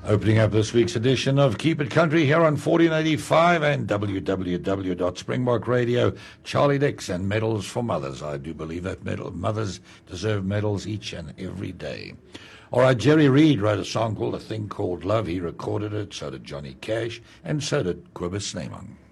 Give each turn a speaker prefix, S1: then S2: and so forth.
S1: Opening up this week's edition of Keep It Country here on 1485 and www.Springbok Radio. Charlie Dix and Medals for Mothers. I do believe that mothers deserve medals each and every day. All right, Jerry Reed wrote a song called A Thing Called Love. He recorded it, so did Johnny Cash, and so did Cobus Snyman.